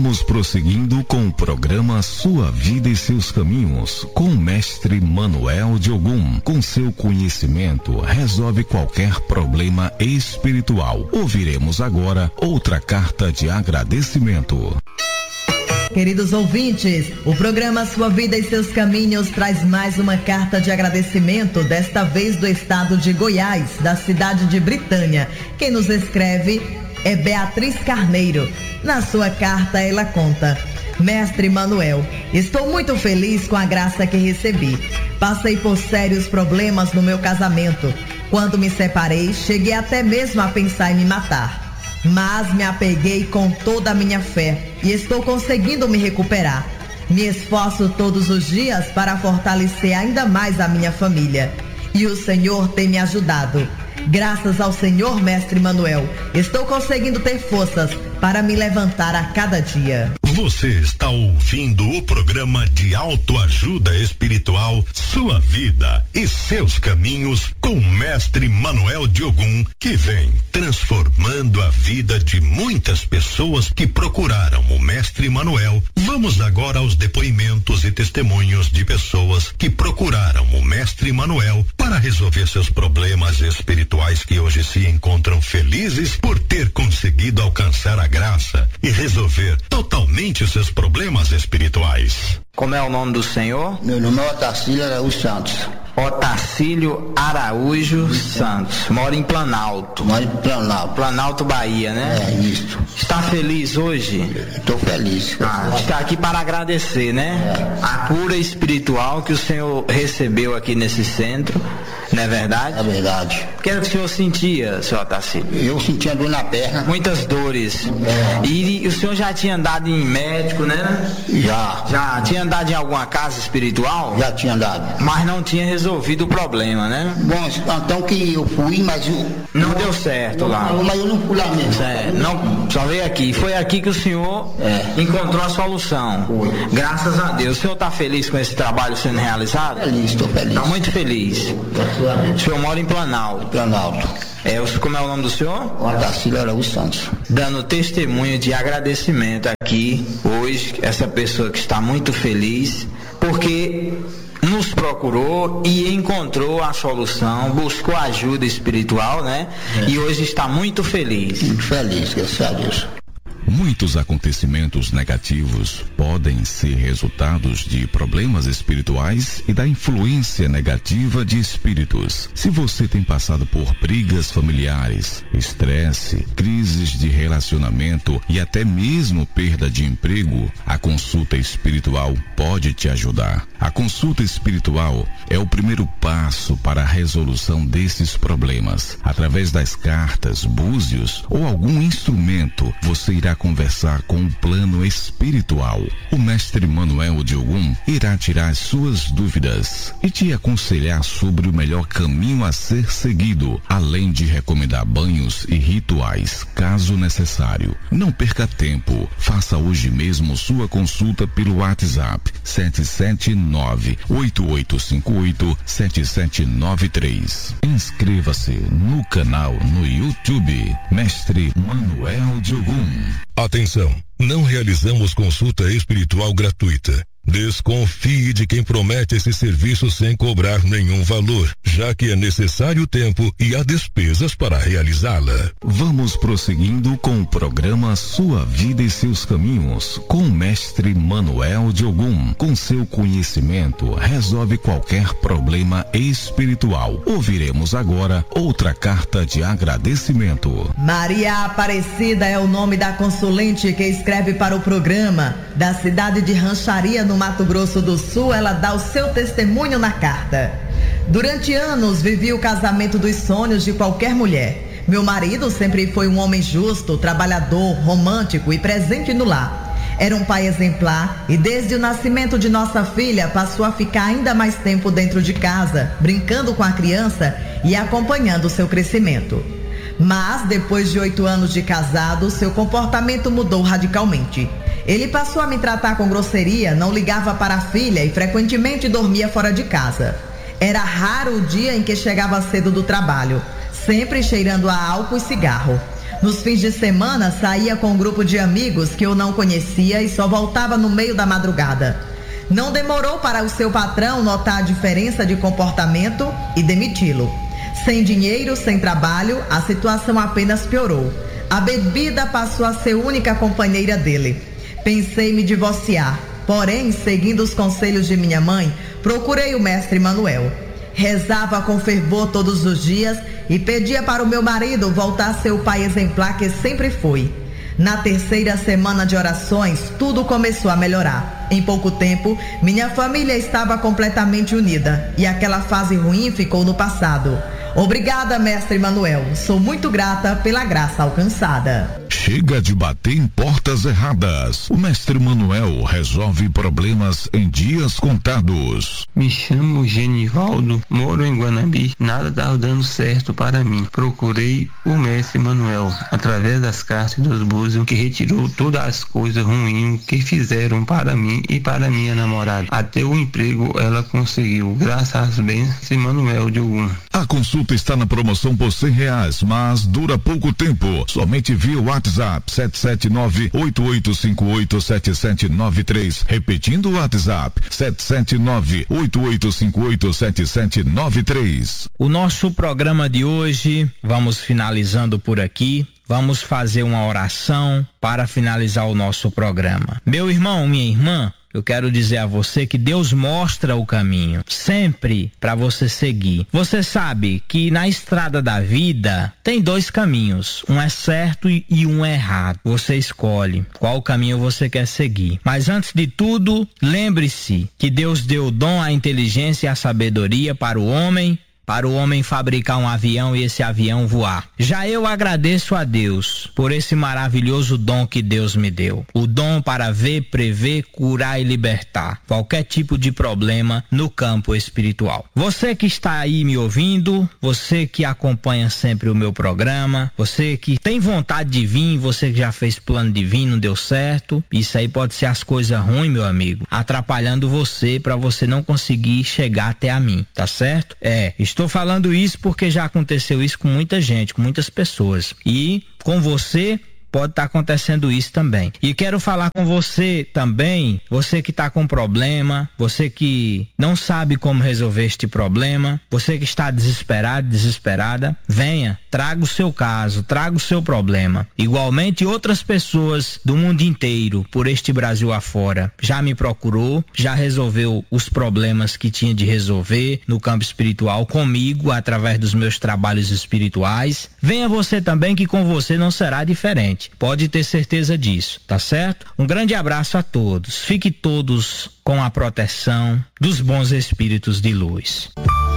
Vamos prosseguindo com o programa Sua Vida e Seus Caminhos, com o mestre Manuel de Ogum. Com seu conhecimento, resolve qualquer problema espiritual. Ouviremos agora outra carta de agradecimento. Queridos ouvintes, o programa Sua Vida e Seus Caminhos traz mais uma carta de agradecimento, desta vez do estado de Goiás, da cidade de Britânia. Quem nos escreve é Beatriz Carneiro. Na sua carta ela conta: Mestre Manuel, estou muito feliz com a graça que recebi. Passei por sérios problemas no meu casamento. Quando me separei, cheguei até mesmo a pensar em me matar. Mas me apeguei com toda a minha fé e estou conseguindo me recuperar. Me esforço todos os dias para fortalecer ainda mais a minha família. E o Senhor tem me ajudado. Graças ao Senhor, Mestre Manuel, estou conseguindo ter forças para me levantar a cada dia. Você está ouvindo o programa de autoajuda espiritual Sua Vida e Seus Caminhos com o Mestre Manuel de Ogum, que vem transformando a vida de muitas pessoas que procuraram o Mestre Manuel. Vamos agora aos depoimentos e testemunhos de pessoas que procuraram o Mestre Manuel para resolver seus problemas espirituais, que hoje se encontram felizes por ter conseguido alcançar a graça e resolver totalmente os seus problemas espirituais. Como é o nome do senhor? Meu nome é Otacílio Araújo Santos. Otacílio Araújo Santos. Mora em Planalto. Moro em Planalto. Planalto, Bahia, né? É, isso. Está feliz hoje? Estou feliz. Está aqui para agradecer, né? A cura espiritual que o senhor recebeu aqui nesse centro, não é verdade? É verdade. O que era que o senhor sentia, senhor Otacílio? Eu sentia dor na perna. Muitas dores. E o senhor já tinha andado em médico, né? Já tinha andado em alguma casa espiritual? Já tinha andado. Mas não tinha resolvido o problema, né? Bom, então que eu fui, mas não deu certo lá. Mas eu não fui lá mesmo. Não, só veio aqui. Foi aqui que o senhor encontrou a solução. Foi. Graças a Deus. O senhor está feliz com esse trabalho sendo realizado? Feliz, estou feliz. Está muito feliz. O senhor mora em Planalto. Planalto. Como é o nome do senhor? Otacílio Araújo Santos. Dando testemunho de agradecimento aqui hoje, essa pessoa que está muito feliz, porque nos procurou e encontrou a solução, buscou ajuda espiritual, né? E hoje está muito feliz. Muito feliz, graças a Deus. Muitos acontecimentos negativos podem ser resultados de problemas espirituais e da influência negativa de espíritos. Se você tem passado por brigas familiares, estresse, crises de relacionamento e até mesmo perda de emprego, a consulta espiritual pode te ajudar. A consulta espiritual é o primeiro passo para a resolução desses problemas. Através das cartas, búzios ou algum instrumento, você irá conversar com o plano espiritual. O mestre Manuel de Ogum irá tirar suas dúvidas e te aconselhar sobre o melhor caminho a ser seguido, além de recomendar banhos e rituais, caso necessário. Não perca tempo. Faça hoje mesmo sua consulta pelo WhatsApp 779-8858-7793. Inscreva-se no canal no YouTube Mestre Manuel de Ogum. Atenção, não realizamos consulta espiritual gratuita. Desconfie de quem promete esse serviço sem cobrar nenhum valor, já que é necessário tempo e há despesas para realizá-la. Vamos prosseguindo com o programa Sua Vida e Seus Caminhos, com o mestre Manuel de Ogum. Com seu conhecimento, resolve qualquer problema espiritual. Ouviremos agora outra carta de agradecimento. Maria Aparecida é o nome da consulente que escreve para o programa. Da cidade de Rancharia, no Mato Grosso do Sul, ela dá o seu testemunho na carta. Durante anos vivi o casamento dos sonhos de qualquer mulher. Meu marido sempre foi um homem justo, trabalhador, romântico e presente no lar. Era um pai exemplar e desde o nascimento de nossa filha passou a ficar ainda mais tempo dentro de casa, brincando com a criança e acompanhando seu crescimento. Mas depois de 8 anos de casado, seu comportamento mudou radicalmente. Ele passou a me tratar com grosseria, não ligava para a filha e frequentemente dormia fora de casa. Era raro o dia em que chegava cedo do trabalho, sempre cheirando a álcool e cigarro. Nos fins de semana, saía com um grupo de amigos que eu não conhecia e só voltava no meio da madrugada. Não demorou para o seu patrão notar a diferença de comportamento e demiti-lo. Sem dinheiro, sem trabalho, a situação apenas piorou. A bebida passou a ser única companheira dele. Pensei em me divorciar, porém, seguindo os conselhos de minha mãe, procurei o mestre Manuel. Rezava com fervor todos os dias e pedia para o meu marido voltar a ser o pai exemplar que sempre foi. Na terceira semana de orações, tudo começou a melhorar. Em pouco tempo, minha família estava completamente unida e aquela fase ruim ficou no passado. Obrigada, mestre Manuel. Sou muito grata pela graça alcançada. Chega de bater em portas erradas. O mestre Manuel resolve problemas em dias contados. Me chamo Genivaldo, moro em Guanabi. Nada está dando certo para mim. Procurei o mestre Manuel através das cartas dos búzios, que retirou todas as coisas ruins que fizeram para mim e para minha namorada. Até o emprego ela conseguiu, graças às bênçãos de Manuel de Ogum. A consulta está na promoção por R$100, mas dura pouco tempo. Somente via WhatsApp 779-8858-7793. Repetindo o WhatsApp 779-8858-7793. O nosso programa de hoje, vamos finalizando por aqui. Vamos fazer uma oração para finalizar o nosso programa. Meu irmão, minha irmã, eu quero dizer a você que Deus mostra o caminho, sempre para você seguir. Você sabe que na estrada da vida tem dois caminhos, um é certo e um é errado. Você escolhe qual caminho você quer seguir. Mas antes de tudo, lembre-se que Deus deu o dom, a inteligência e a sabedoria para o homem fabricar um avião e esse avião voar. Já eu agradeço a Deus por esse maravilhoso dom que Deus me deu. O dom para ver, prever, curar e libertar qualquer tipo de problema no campo espiritual. Você que está aí me ouvindo, você que acompanha sempre o meu programa, você que tem vontade de vir, você que já fez plano de vir, não deu certo, isso aí pode ser as coisas ruins, meu amigo, atrapalhando você para você não conseguir chegar até a mim, tá certo? Estou falando isso porque já aconteceu isso com muita gente, com muitas pessoas. E com você pode estar acontecendo isso também. E quero falar com você também, você que está com problema, você que não sabe como resolver este problema, você que está desesperado, desesperada, venha, traga o seu caso, traga o seu problema. Igualmente outras pessoas do mundo inteiro, por este Brasil afora, já me procurou, já resolveu os problemas que tinha de resolver no campo espiritual comigo, através dos meus trabalhos espirituais. Venha você também, que com você não será diferente. Pode ter certeza disso, tá certo? Um grande abraço a todos. Fique todos com a proteção dos bons espíritos de luz.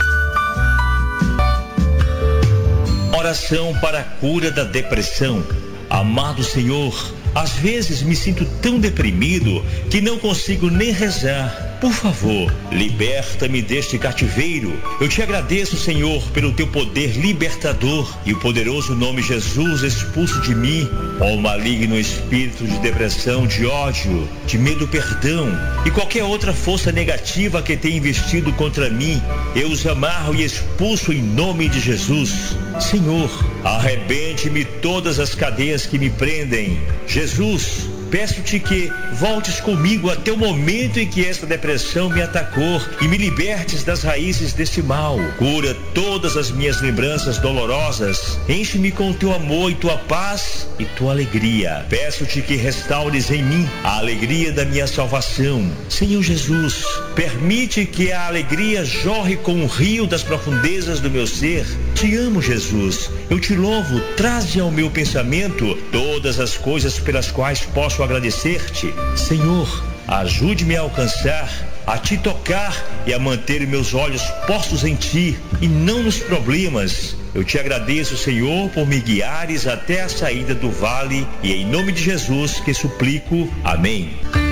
Oração para a cura da depressão. Amado Senhor, às vezes me sinto tão deprimido que não consigo nem rezar. Por favor, liberta-me deste cativeiro. Eu te agradeço, Senhor, pelo teu poder libertador e o poderoso nome Jesus expulso de mim, ó maligno espírito de depressão, de ódio, de medo, perdão e qualquer outra força negativa que tenha investido contra mim. Eu os amarro e expulso em nome de Jesus. Senhor, arrebente-me todas as cadeias que me prendem. Jesus, peço-te que voltes comigo até o momento em que esta depressão me atacou e me libertes das raízes desse mal. Cura todas as minhas lembranças dolorosas. Enche-me com o teu amor e tua paz e tua alegria. Peço-te que restaures em mim a alegria da minha salvação. Senhor Jesus, permite que a alegria jorre com o rio das profundezas do meu ser. Te amo, Jesus. Eu te louvo. Traze ao meu pensamento todas as coisas pelas quais posso agradecer-te. Senhor, ajude-me a alcançar, a te tocar e a manter meus olhos postos em ti e não nos problemas. Eu te agradeço, Senhor, por me guiares até a saída do vale e em nome de Jesus que suplico. Amém.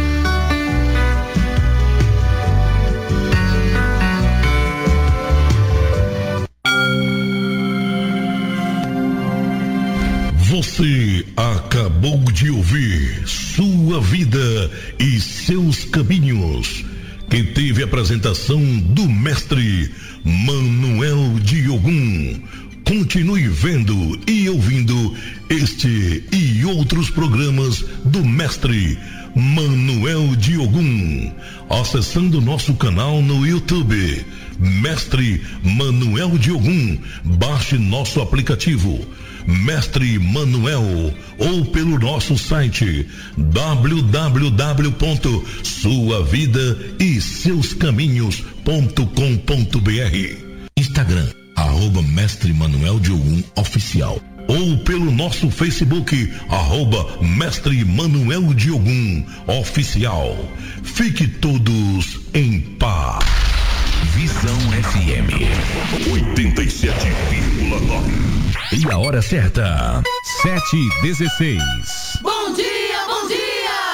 Você acabou de ouvir Sua Vida e Seus Caminhos, que teve a apresentação do mestre Manuel de Ogum. Continue vendo e ouvindo este e outros programas do Mestre Manuel de Ogum, acessando nosso canal no YouTube, Mestre Manuel de Ogum. Baixe nosso aplicativo Mestre Manuel ou pelo nosso site www.suavidaeseuscaminhos.com.br, Instagram @Mestre Manuel de Ogum Oficial, ou pelo nosso Facebook @Mestre Manuel de Ogum Oficial. Fique todos em paz. Visão FM 87,9. E a hora certa, 7h16. Bom dia, bom dia!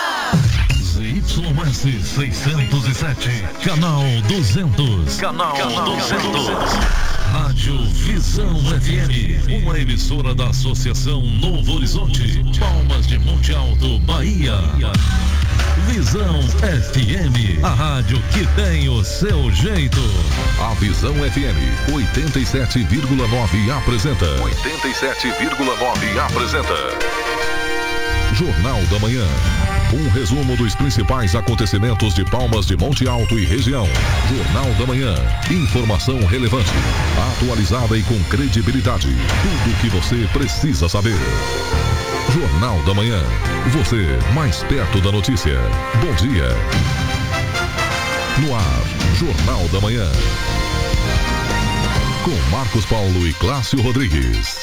ZYS 607, canal 200. Canal 200. Rádio Visão FM, uma emissora da Associação Novo Horizonte, Palmas de Monte Alto, Bahia. Visão FM, a rádio que tem o seu jeito. A Visão FM 87,9 apresenta. Jornal da Manhã. Um resumo dos principais acontecimentos de Palmas de Monte Alto e região. Jornal da Manhã. Informação relevante, atualizada e com credibilidade. Tudo o que você precisa saber. Jornal da Manhã. Você mais perto da notícia. Bom dia. No ar, Jornal da Manhã. Com Marcos Paulo e Cláudio Rodrigues.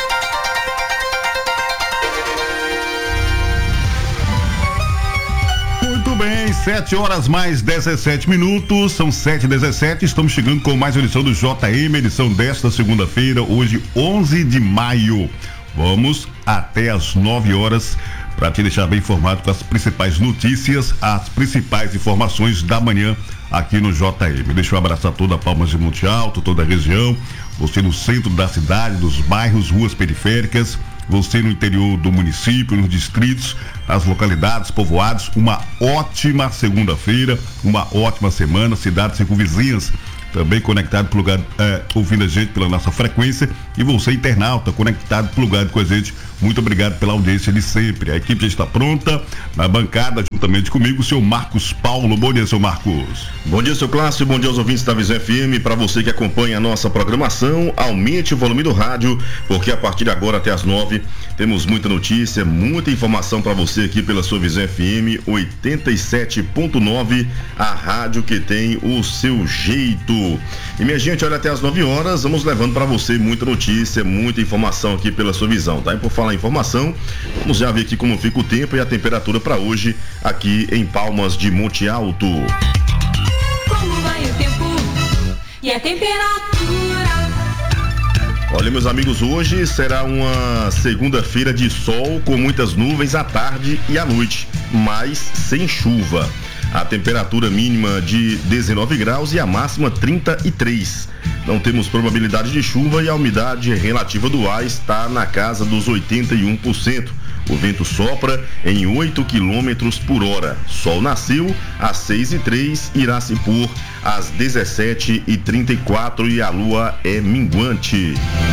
Muito bem, 7h mais 17 minutos, são 7h17, estamos chegando com mais uma edição do JM, edição desta segunda-feira, hoje 11 de maio. Vamos até às 9h para te deixar bem informado com as principais notícias, as principais informações da manhã aqui no JM. Deixa eu abraçar toda a Palmas de Monte Alto, toda a região, você no centro da cidade, dos bairros, ruas periféricas, você no interior do município, nos distritos, nas localidades, povoados, uma ótima segunda-feira, uma ótima semana, cidades circunvizinhas também conectado pro lugar, ouvindo a gente pela nossa frequência, e você internauta conectado pro lugar com a gente, muito obrigado pela audiência de sempre. A equipe já está pronta na bancada juntamente comigo, o senhor Marcos Paulo. Bom dia, senhor Marcos. Bom dia, seu Cláudio, bom dia aos ouvintes da Visão FM. Para você que acompanha a nossa programação, aumente o volume do rádio, porque a partir de agora até às 9 temos muita notícia, muita informação para você aqui pela sua Visão FM 87.9, a rádio que tem o seu jeito. E minha gente, olha, até às 9h vamos levando para você muita notícia, muita informação aqui pela sua visão, tá? E por falar em informação, vamos já ver aqui como fica o tempo e a temperatura para hoje aqui em Palmas de Monte Alto. Como vai o tempo e a temperatura? Olha, meus amigos, hoje será uma segunda-feira de sol com muitas nuvens à tarde e à noite, mas sem chuva. A temperatura mínima de 19 graus e a máxima 33. Não temos probabilidade de chuva e a umidade relativa do ar está na casa dos 81%. O vento sopra em 8 km por hora. Sol nasceu às 6h03, irá se pôr às 17h34 e a lua é minguante.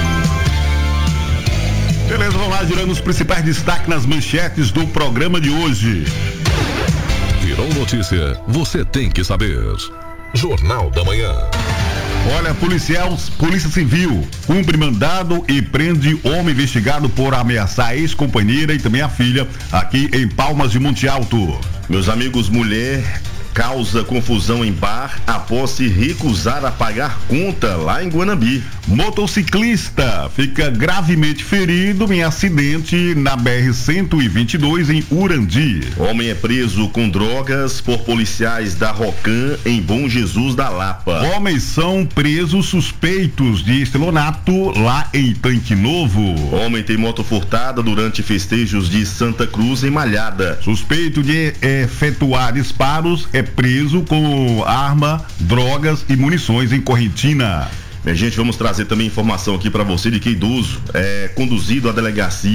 Beleza, vamos lá, girando os principais destaques nas manchetes do programa de hoje. Virou notícia, você tem que saber. Jornal da Manhã. Olha, Polícia Civil cumpre mandado e prende homem investigado por ameaçar a ex-companheira e também a filha aqui em Palmas de Monte Alto. Meus amigos, mulher causa confusão em bar após se recusar a pagar conta lá em Guanambi. Motociclista fica gravemente ferido em acidente na BR-122 em Urandi. Homem é preso com drogas por policiais da Rocan em Bom Jesus da Lapa. Homens são presos suspeitos de estelionato lá em Tanque Novo. Homem tem moto furtada durante festejos de Santa Cruz em Malhada. Suspeito de efetuar disparos é preso com arma, drogas e munições em Correntina. Gente, vamos trazer também informação aqui para você de que idoso é conduzido à delegacia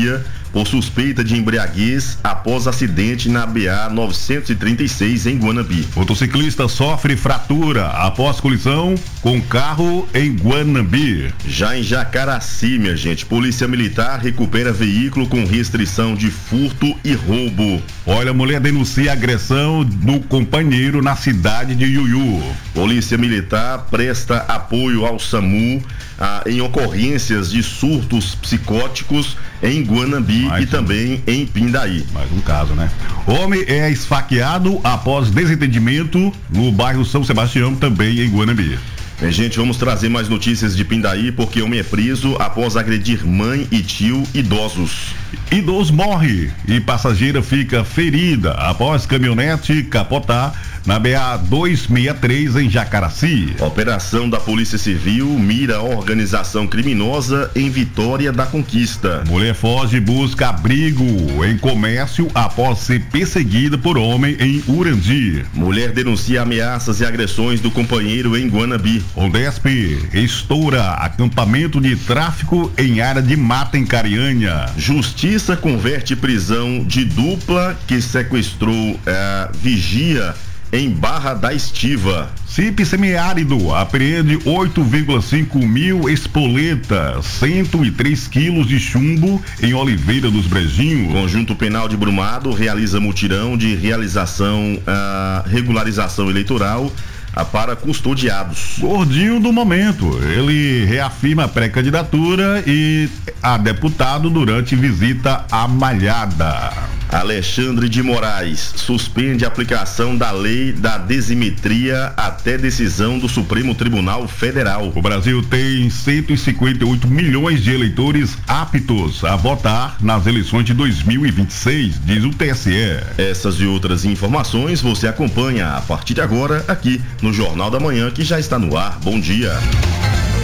por suspeita de embriaguez após acidente na BA 936 em Guanabi. Motociclista sofre fratura após colisão com carro em Guanabi. Já em Jacaraci, minha gente, polícia militar recupera veículo com restrição de furto e roubo. Olha, mulher denuncia agressão do companheiro na cidade de Iuiú. Polícia militar presta apoio ao SAMU em ocorrências de surtos psicóticos em Guanabi e também em Pindaí. Mais um caso, né? Homem é esfaqueado após desentendimento no bairro São Sebastião, também em Guanabi. Gente, vamos trazer mais notícias de Pindaí, porque homem é preso após agredir mãe e tio idosos. Idoso morre e passageira fica ferida após caminhonete capotar na BA 263 em Jacaraci. Operação da Polícia Civil mira a organização criminosa em Vitória da Conquista. Mulher foge e busca abrigo em comércio após ser perseguida por homem em Urandi. Mulher denuncia ameaças e agressões do companheiro em Guanabi. Odesp estoura acampamento de tráfico em área de mata em Carianha. Justiça converte prisão de dupla que sequestrou vigia em Barra da Estiva. CIP Semiárido apreende 8,5 mil espoletas, 103 quilos de chumbo em Oliveira dos Brejinhos. Conjunto Penal de Brumado realiza mutirão de regularização eleitoral para custodiados. Gordinho do momento, ele reafirma a pré-candidatura e a deputado durante visita à Malhada. Alexandre de Moraes suspende a aplicação da lei da desimetria até decisão do Supremo Tribunal Federal. O Brasil tem 158 milhões de eleitores aptos a votar nas eleições de 2026, diz o TSE. Essas e outras informações você acompanha a partir de agora aqui no Jornal da Manhã, que já está no ar. Bom dia.